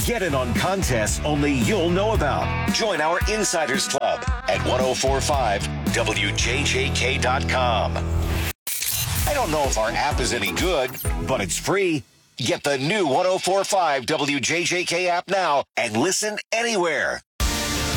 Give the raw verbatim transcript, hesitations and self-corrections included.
Get in on contests only you'll know about. Join our Insiders Club at ten forty-five W J J K dot com. I don't know if our app is any good, but it's free. Get the new ten forty-five W J J K app now and listen anywhere.